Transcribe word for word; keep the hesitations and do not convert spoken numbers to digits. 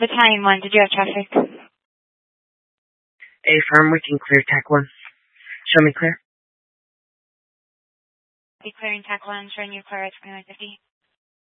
Battalion one, did you have traffic? A firm, we can clear T A C one. Show me clear. Be clearing T A C one, showing you clear at twenty-one fifty.